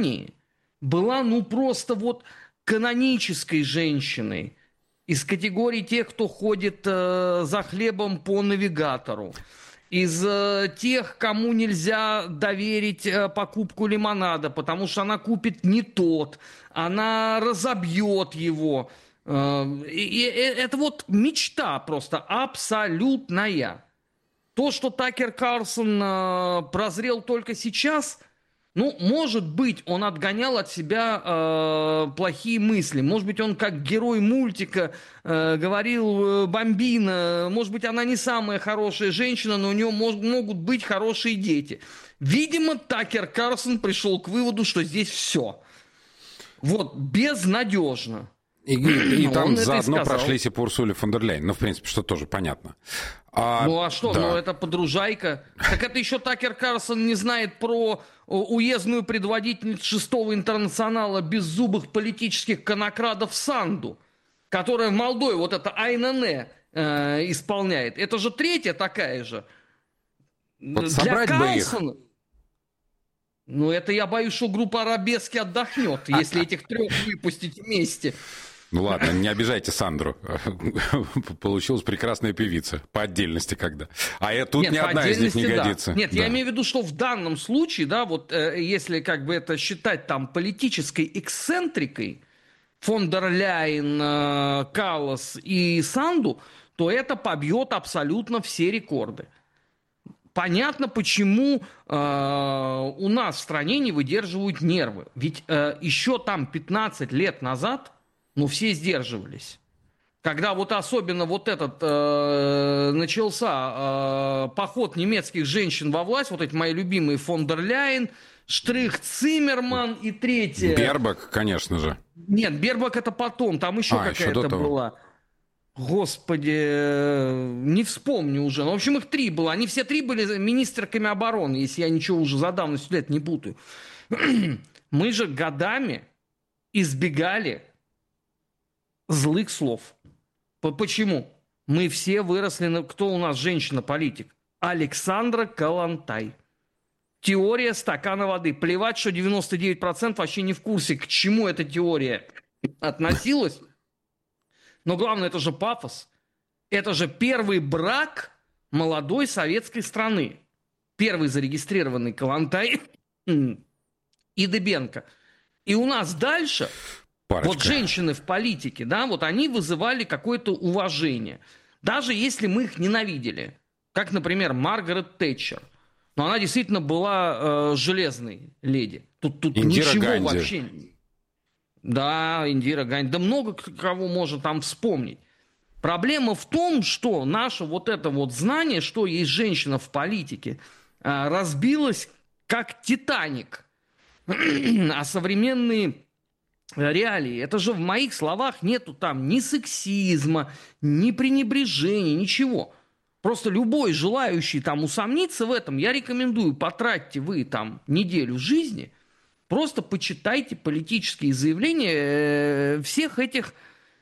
Мелании была, ну, просто вот канонической женщиной из категории тех, кто ходит за хлебом по навигатору, из тех, кому нельзя доверить покупку лимонада, потому что она купит не тот, она разобьет его. Это вот мечта просто абсолютная. То, что Такер Карлсон прозрел только сейчас, ну, может быть, он отгонял от себя плохие мысли. Может быть, он как герой мультика говорил Бамбина. Может быть, она не самая хорошая женщина, но у нее могут быть хорошие дети. Видимо, Такер Карлсон пришел к выводу, что здесь все. Вот, безнадежно. И там заодно прошлись и по Урсуле фон дер Ляйен. Ну, в принципе, что тоже понятно. Ну, а что? Да. Ну, это подружайка. Так это еще Такер Карлсон не знает про уездную предводительницу 6-го интернационала беззубых политических конокрадов Санду, которая в Молдове вот это АНН исполняет. Это же третья такая же. Вот собрать Для бы Карлсона... их. Ну, это я боюсь, что группа Арабески отдохнет, если этих трех выпустить вместе. Ну ладно, не обижайте Сандру. Получилась прекрасная певица. По отдельности когда. А тут ни одна из них не годится. Нет, я имею в виду, что в данном случае, да, вот если как бы это считать там политической эксцентрикой, фон дер Ляйен, Каллас и Санду, то это побьет абсолютно все рекорды. Понятно, почему у нас в стране не выдерживают нервы. Ведь еще там 15 лет назад, ну, все сдерживались. Когда вот особенно вот этот начался поход немецких женщин во власть, вот эти мои любимые фон дер Ляйен, Штрих, Циммерман и третья... Бербак, конечно же. Нет, Бербак это потом, там еще какая-то была. Господи, не вспомню уже. Ну, в общем, их 3 было. Они все 3 были министрками обороны, если я ничего уже за давностью лет не путаю. Мы же годами избегали злых слов. Почему? Мы все выросли... Кто у нас женщина-политик? Александра Калантай. Теория стакана воды. Плевать, что 99% вообще не в курсе, к чему эта теория относилась. Но главное, это же пафос. Это же первый брак молодой советской страны. Первый зарегистрированный Калантай и Дыбенко. И у нас дальше, вот женщины в политике, да, вот они вызывали какое-то уважение. Даже если мы их ненавидели. Как, например, Маргарет Тэтчер. Но она действительно была железной леди. Тут Индира ничего Ганди. вообще... Да, Индира Ганди. Да много кого можно там вспомнить. Проблема в том, что наше вот это вот знание, что есть женщина в политике, разбилось как Титаник. А современные реалии, это же в моих словах нету там ни сексизма, ни пренебрежения, ничего. Просто любой желающий там усомниться в этом, я рекомендую, потратьте вы там неделю жизни, просто почитайте политические заявления всех этих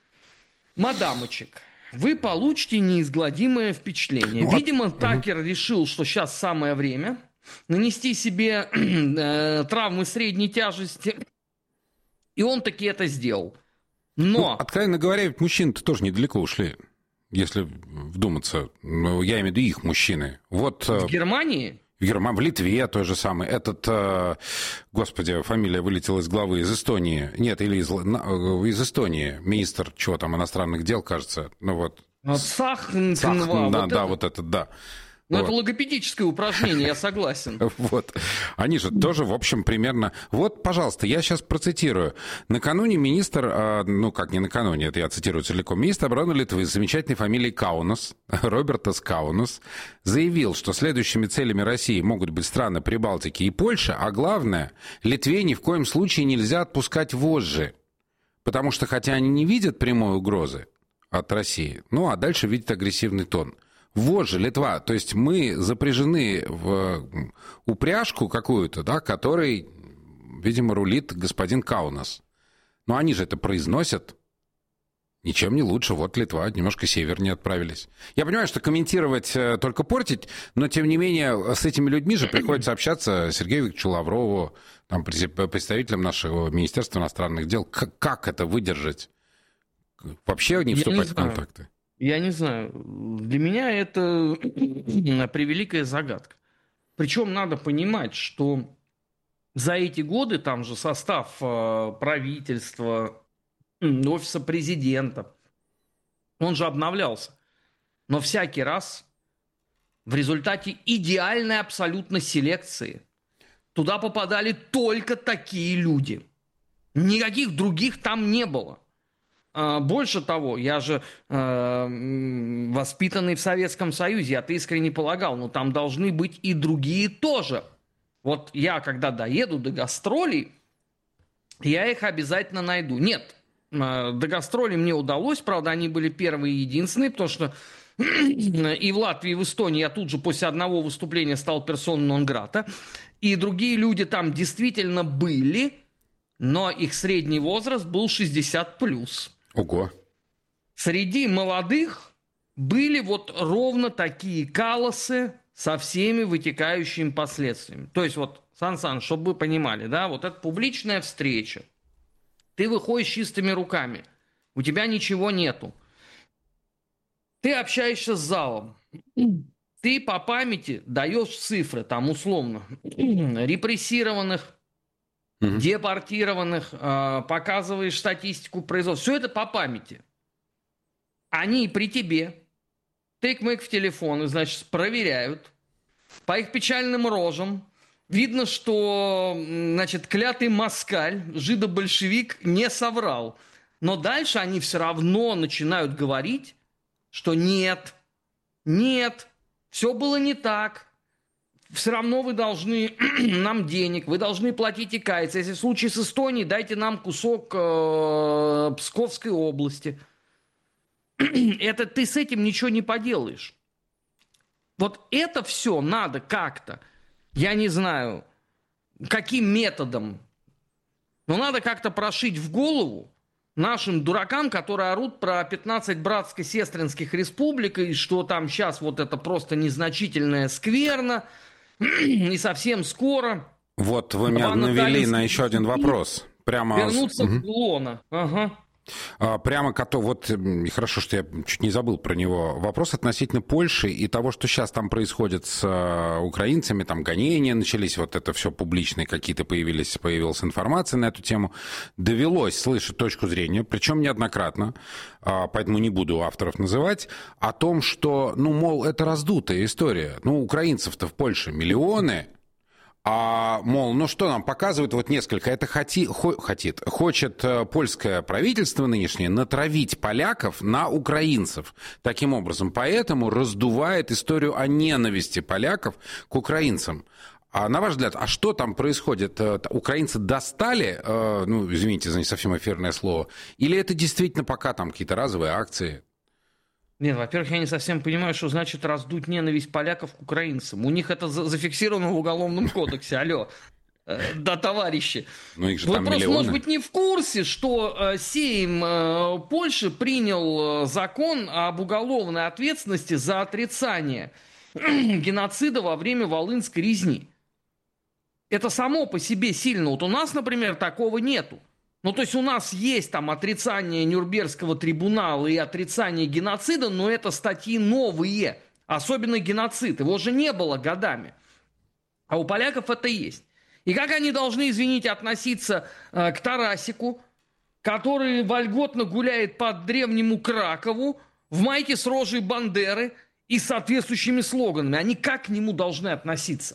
мадамочек. Вы получите неизгладимое впечатление. Видимо, Такер решил, что сейчас самое время нанести себе травмы средней тяжести, и он таки это сделал. Но... откровенно говоря, ведь мужчины-то тоже недалеко ушли, если вдуматься. Я имею в виду их мужчины. Вот... В Германии? В Литве то же самое. Господи, фамилия вылетела из головы, из Эстонии. Нет, или из Эстонии. Министр, чего там, иностранных дел, кажется. Ну вот. Сахнва. Да, вот это, да. Ну, вот. Это логопедическое упражнение, я согласен. Вот. Они же тоже, в общем, примерно... Вот, пожалуйста, я сейчас процитирую. Накануне министр, ну, как не накануне, это я цитирую целиком, министр обороны Литвы с замечательной фамилией Каунас, Робертас Каунас, заявил, что следующими целями России могут быть страны Прибалтики и Польша, а главное, Литве ни в коем случае нельзя отпускать вожжи, потому что, хотя они не видят прямой угрозы от России, ну, а дальше видят агрессивный тон. Вот же Литва, то есть мы запряжены в упряжку какую-то, да, которой, видимо, рулит господин Каунас. Но они же это произносят. Ничем не лучше. Вот Литва, немножко севернее отправились. Я понимаю, что комментировать только портить, но, тем не менее, с этими людьми же приходится общаться Сергею Викторовичу Лаврову, там, представителям нашего Министерства иностранных дел. Как это выдержать? Вообще не вступать в контакты? Я не знаю. Для меня это превеликая загадка. Причем надо понимать, что за эти годы там же состав правительства, офиса президента, он же обновлялся. Но всякий раз в результате идеальной абсолютно селекции туда попадали только такие люди. Никаких других там не было. Больше того, я же воспитанный в Советском Союзе, я-то искренне полагал, но там должны быть и другие тоже. Вот я, когда доеду до гастролей, я их обязательно найду. Нет, до гастролей мне удалось, правда, они были первые и единственные, потому что и в Латвии, и в Эстонии я тут же после одного выступления стал персоной нон-грата, и другие люди там действительно были, но их средний возраст был 60+. Ого. Среди молодых были вот ровно такие калосы со всеми вытекающими последствиями. То есть вот, Сан Саныч, чтобы вы понимали, да, вот это публичная встреча. Ты выходишь с чистыми руками, у тебя ничего нету. Ты общаешься с залом, ты по памяти даешь цифры, там условно, репрессированных, депортированных, показываешь статистику производства. Все это по памяти. Они при тебе тык-мык в телефон, значит, проверяют. По их печальным рожам видно, что, значит, клятый москаль, жидобольшевик, не соврал. Но дальше они все равно начинают говорить, что нет, все было не так. Все равно вы должны нам денег, вы должны платить и каяться. Если в случае с Эстонией, дайте нам кусок Псковской области. Это ты с этим ничего не поделаешь. Вот это все надо как-то, я не знаю, каким методом, но надо как-то прошить в голову нашим дуракам, которые орут про 15 братско-сестринских республик, и что там сейчас вот это просто незначительная скверна, и совсем скоро... Вот вы меня навели на еще один вопрос. Прямо... Вернуться в лоно. Ага. Прямо вот хорошо, что я чуть не забыл про него. Вопрос относительно Польши и того, что сейчас там происходит с украинцами, там гонения начались, вот это все публичные какие-то появилась информация на эту тему. Довелось слышать точку зрения, причем неоднократно, поэтому не буду авторов называть, о том, что, мол, это раздутая история. Украинцев-то в Польше миллионы. Мол, что нам показывают, вот несколько, это хочет польское правительство нынешнее натравить поляков на украинцев. Таким образом, поэтому раздувает историю о ненависти поляков к украинцам. На ваш взгляд, что там происходит? Украинцы достали, извините за не совсем эфирное слово, или это действительно пока там какие-то разовые акции? Нет, во-первых, я не совсем понимаю, что значит раздуть ненависть поляков к украинцам. У них это зафиксировано в Уголовном кодексе. Алло, да, товарищи. Их же Вы там просто, миллионы. может быть, не в курсе, что Сейм Польши принял закон об уголовной ответственности за отрицание геноцида во время Волынской резни. Это само по себе сильно. Вот у нас, например, такого нету. То есть у нас есть там отрицание Нюрнбергского трибунала и отрицание геноцида, но это статьи новые, особенно геноцид. Его же не было годами. А у поляков это есть. И как они должны, извините, относиться к Тарасику, который вольготно гуляет по древнему Кракову в майке с рожей Бандеры и с соответствующими слоганами? Они как к нему должны относиться?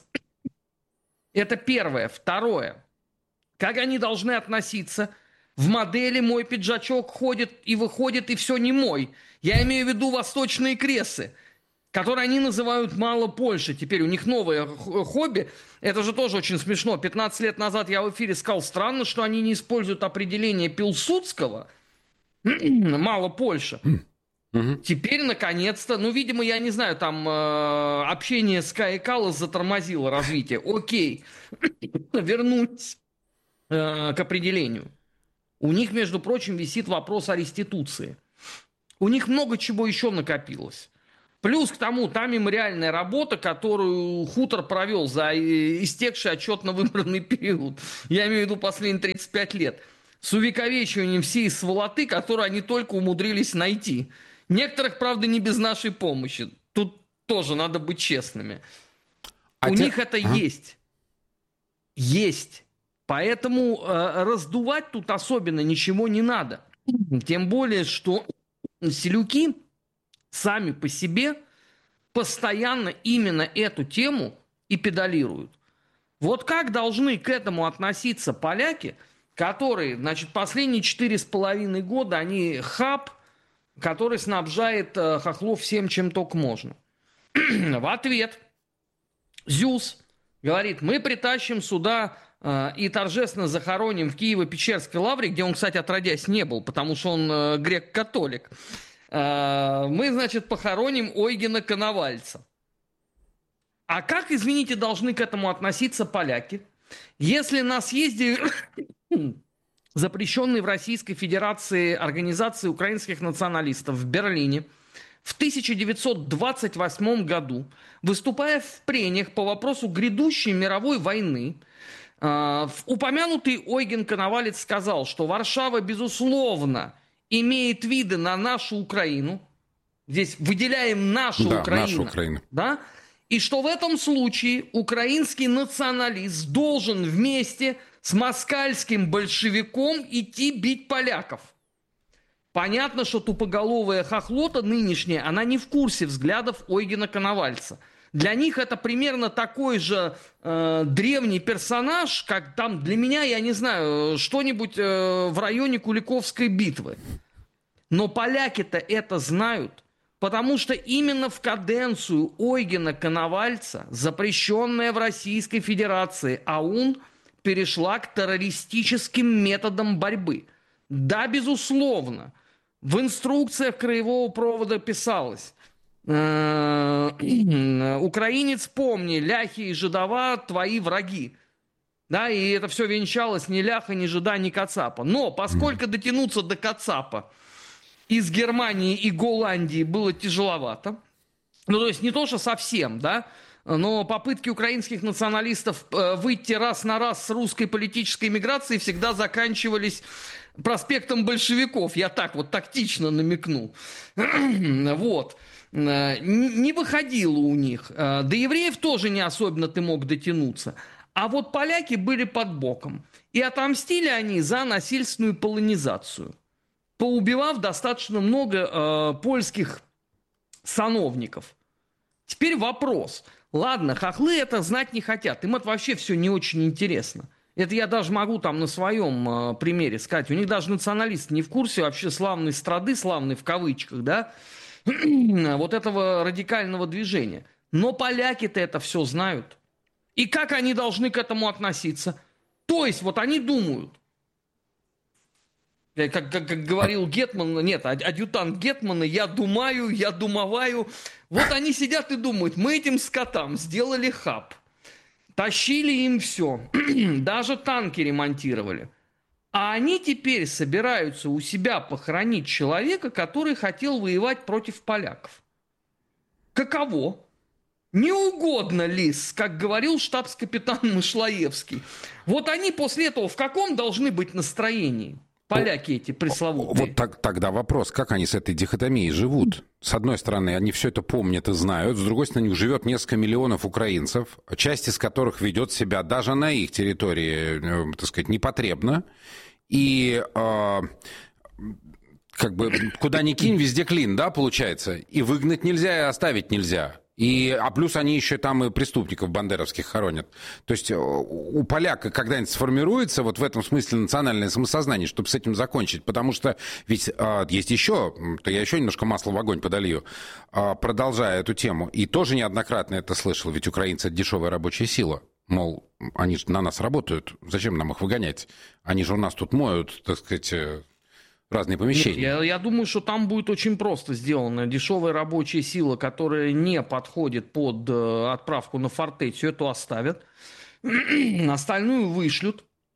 Это первое. Второе. Как они должны относиться? В модели мой пиджачок ходит и выходит, и все не мой. Я имею в виду восточные крессы, которые они называют «мало Польши». Теперь у них новое хобби. Это же тоже очень смешно. 15 лет назад я в эфире сказал, странно, что они не используют определение Пилсудского «мало Польша». Теперь, наконец-то, видимо, я не знаю, там общение с Каей Каллас затормозило развитие. Окей, вернусь к определению. У них, между прочим, висит вопрос о реституции. У них много чего еще накопилось. Плюс к тому, та мемориальная работа, которую хутор провел за истекший отчетно-выборный период, я имею в виду последние 35 лет, с увековечиванием всей сволоты, которую они только умудрились найти. Некоторых, правда, не без нашей помощи. Тут тоже надо быть честными. У них это есть. Есть. Поэтому раздувать тут особенно ничего не надо. Тем более, что селюки сами по себе постоянно именно эту тему и педалируют. Вот как должны к этому относиться поляки, которые, значит, последние 4,5 года, они хаб, который снабжает хохлов всем, чем только можно. В ответ ЗЮС говорит, мы притащим сюда и торжественно захороним в Киево-Печерской лавре, где он, кстати, отродясь не был, потому что он грек-католик. Мы, значит, похороним Ойгена Коновальца. А как, извините, должны к этому относиться поляки, если на съезде запрещенной в Российской Федерации Организации украинских националистов в Берлине в 1928 году, выступая в прениях по вопросу грядущей мировой войны, упомянутый Ойген Коновалец сказал, что Варшава, безусловно, имеет виды на нашу Украину. Здесь выделяем нашу Украину. Да? И что в этом случае украинский националист должен вместе с москальским большевиком идти бить поляков. Понятно, что тупоголовая хохлота нынешняя, она не в курсе взглядов Ойгена Коновальца. Для них это примерно такой же древний персонаж, как там для меня, я не знаю, что-нибудь в районе Куликовской битвы. Но поляки-то это знают, потому что именно в каденцию Ойгена Коновальца, запрещенная в Российской Федерации АУН, перешла к террористическим методам борьбы. Да, безусловно, в инструкциях краевого провода писалось: украинец, помни, ляхи и жидова твои враги. Да, и это все венчалось ни ляха, ни жида, ни кацапа. Но поскольку дотянуться до кацапа из Германии и Голландии было тяжеловато, ну то есть не то, что совсем, да, но попытки украинских националистов выйти раз на раз с русской политической миграцией всегда заканчивались проспектом большевиков. Я так вот тактично намекну. Вот. Не выходило у них. До евреев тоже не особенно ты мог дотянуться. А вот поляки были под боком. И отомстили они за насильственную полонизацию, поубивав достаточно много польских сановников. Теперь вопрос. Ладно, хохлы это знать не хотят. Им это вообще все не очень интересно. Это я даже могу там на своем примере сказать. У них даже националисты не в курсе вообще славной страды, славной в кавычках, да, вот этого радикального движения. Но поляки-то это все знают. И как они должны к этому относиться? То есть вот они думают, как говорил Гетман, нет, адъютант Гетмана, я думаю. Вот они сидят и думают, мы этим скотам сделали хаб, тащили им все, даже танки ремонтировали. А они теперь собираются у себя похоронить человека, который хотел воевать против поляков. Каково? Не угодно ли, как говорил штабс-капитан Мышлаевский. Вот они после этого в каком должны быть настроении? Поляки эти пресловутые. Вот тогда вопрос, как они с этой дихотомией живут? С одной стороны, они все это помнят и знают, с другой стороны, у них живет несколько миллионов украинцев, часть из которых ведет себя даже на их территории, так сказать, непотребно. И как бы куда ни кинь, везде клин, да, получается? И выгнать нельзя, и оставить нельзя. А плюс они еще там и преступников бандеровских хоронят. То есть у поляка когда-нибудь сформируется вот в этом смысле национальное самосознание, чтобы с этим закончить. Потому что ведь есть еще, то я еще немножко масла в огонь подолью, продолжая эту тему. И тоже неоднократно это слышал, ведь украинцы — это дешевая рабочая сила. Мол, они же на нас работают, зачем нам их выгонять? Они же у нас тут моют, так сказать, разные помещения. Я думаю, что там будет очень просто сделано. Дешевая рабочая сила, которая не подходит под отправку на фортецию, эту оставят. Остальную вышлют.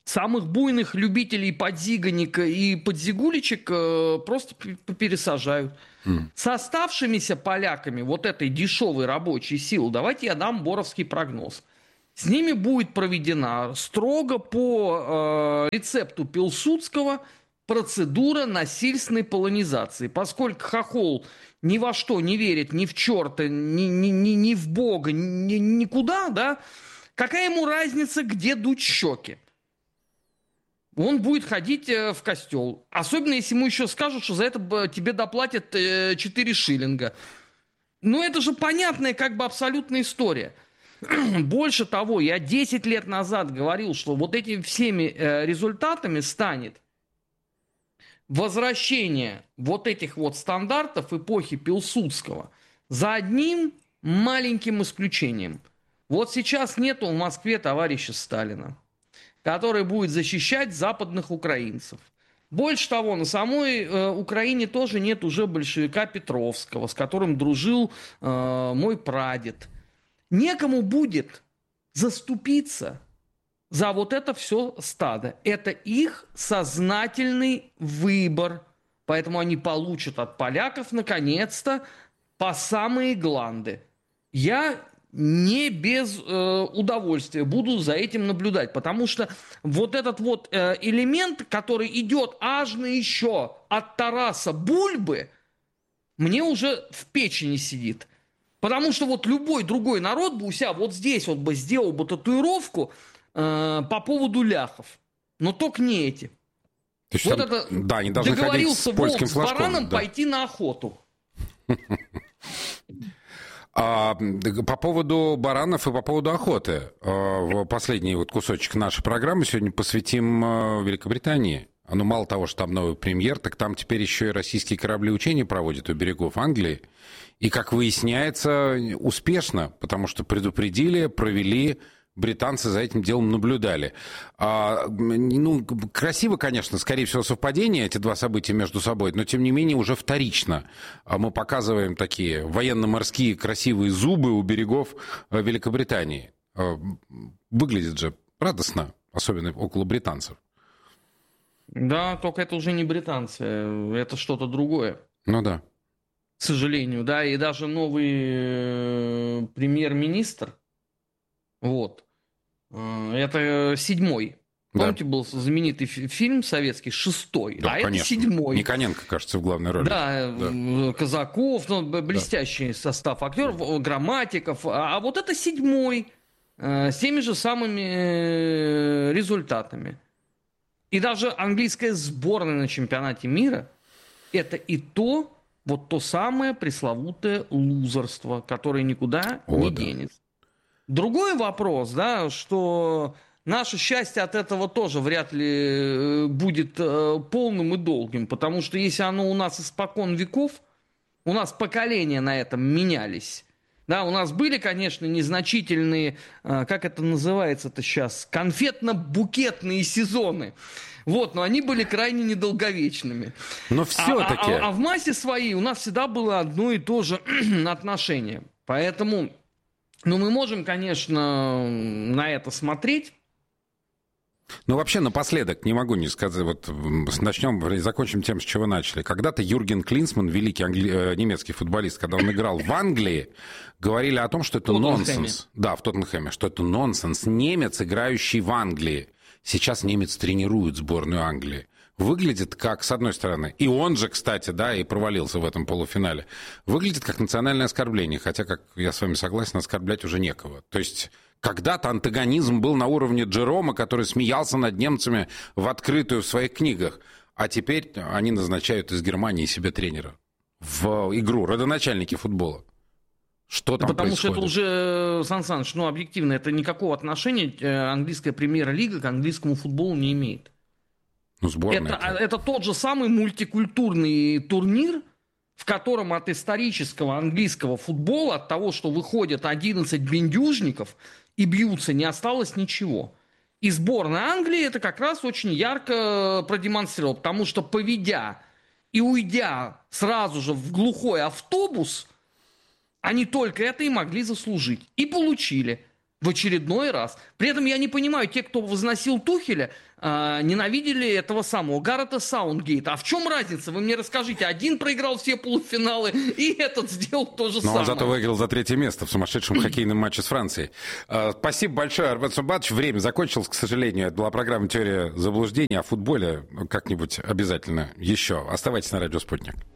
Самых буйных любителей подзиганика и подзигулечек просто пересажают. С оставшимися поляками вот этой дешевой рабочей силы, давайте я дам боровский прогноз. С ними будет проведена строго по рецепту Пилсудского процедура насильственной полонизации. Поскольку хохол ни во что не верит, ни в черта, ни в Бога, никуда, да, какая ему разница, где дуть щеки? Он будет ходить в костел. Особенно, если ему еще скажут, что за это тебе доплатят 4 шиллинга. Ну, это же понятная как бы абсолютная история. Больше того, я 10 лет назад говорил, что вот этими всеми результатами станет возвращение вот этих вот стандартов эпохи Пилсудского за одним маленьким исключением. Вот сейчас нету в Москве товарища Сталина, который будет защищать западных украинцев. Больше того, на самой Украине тоже нет уже большевика Петровского, с которым дружил мой прадед. Некому будет заступиться за вот это все стадо. Это их сознательный выбор. Поэтому они получат от поляков, наконец-то, по самые гланды. Я не без удовольствия буду за этим наблюдать, потому что вот этот вот элемент, который идет аж на еще от Тараса Бульбы, мне уже в печени сидит. Потому что вот любой другой народ бы у себя вот здесь вот бы сделал бы татуировку по поводу ляхов. Но только не эти. Вот там, это да, они должны договорился ходить с польским волк с флажком, бараном да. пойти на охоту. По поводу баранов и по поводу охоты. Последний вот кусочек нашей программы сегодня посвятим Великобритании. Ну, мало того, что там новый премьер, так там теперь еще и российские корабли учения проводят у берегов Англии. И, как выясняется, успешно, потому что предупредили, провели, британцы за этим делом наблюдали. Ну, красиво, конечно, скорее всего, совпадение, эти два события между собой, но, тем не менее, уже вторично. Мы показываем такие военно-морские красивые зубы у берегов Великобритании. Выглядит же радостно, особенно около британцев. Да, только это уже не британцы, это что-то другое. Ну да. К сожалению, да, и даже новый премьер-министр, вот, это 7-й. Помните, был знаменитый фильм советский, 6-й, да, а конечно. Это 7-й. Никоненко, кажется, в главной роли. Да. Казаков, ну, блестящий состав актеров, Грамматиков, а вот это 7-й, с теми же самыми результатами. И даже английская сборная на чемпионате мира – это и то самое пресловутое лузерство, которое никуда не денется. Другой вопрос, да, что наше счастье от этого тоже вряд ли будет полным и долгим, потому что если оно у нас испокон веков, у нас поколения на этом менялись. Да, у нас были, конечно, незначительные, как это называется-то сейчас, конфетно-букетные сезоны. Вот, но они были крайне недолговечными. Но все-таки... А в массе своей у нас всегда было одно и то же отношение. Поэтому, ну, мы можем, конечно, на это смотреть. Ну, вообще, напоследок, не могу не сказать, вот начнем, закончим тем, с чего начали. Когда-то Юрген Клинсман, великий немецкий футболист, когда он играл в Англии, говорили о том, что это нонсенс. Да, в Тоттенхэме, что это нонсенс. Немец, играющий в Англии. Сейчас немец тренирует сборную Англии. Выглядит как, с одной стороны, и он же, кстати, да, и провалился в этом полуфинале, выглядит как национальное оскорбление, хотя, как я с вами согласен, оскорблять уже некого. То есть... Когда-то антагонизм был на уровне Джерома, который смеялся над немцами в открытую в своих книгах. А теперь они назначают из Германии себе тренера в игру, родоначальники футбола. Что там Потому происходит? что это уже, Сан Саныч, ну, объективно, это никакого отношения английская премьер-лига к английскому футболу не имеет. Ну, сборная. Это тот же самый мультикультурный турнир, в котором от исторического английского футбола, от того, что выходят 11 бендюжников и бьются, не осталось ничего. И сборная Англии это как раз очень ярко продемонстрировала, потому что, поведя и уйдя сразу же в глухой автобус, они только это и могли заслужить. И получили в очередной раз. При этом я не понимаю, те, кто возносил Тухеля, ненавидели этого самого Гаррета Саутгейта. А в чем разница? Вы мне расскажите. Один проиграл все полуфиналы, и этот сделал то же самое. Но он зато выиграл за 3-е место в сумасшедшем хоккейном матче с Францией. Спасибо большое, Армен Сумбатович. Время закончилось, к сожалению. Это была программа «Теория заблуждений». О футболе как-нибудь обязательно еще. Оставайтесь на радио «Спутник».